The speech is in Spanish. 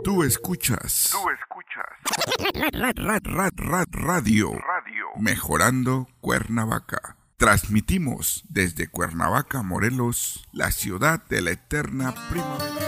Tú escuchas. Radio. Mejorando Cuernavaca. Transmitimos desde Cuernavaca, Morelos, la ciudad de la eterna primavera.